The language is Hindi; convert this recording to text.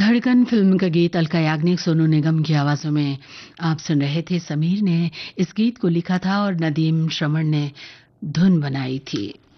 धड़कन फिल्म का गीत अलका याग्निक, सोनू निगम की आवाजों में आप सुन रहे थे। समीर ने इस गीत को लिखा था और नदीम श्रवण ने धुन बनाई थी।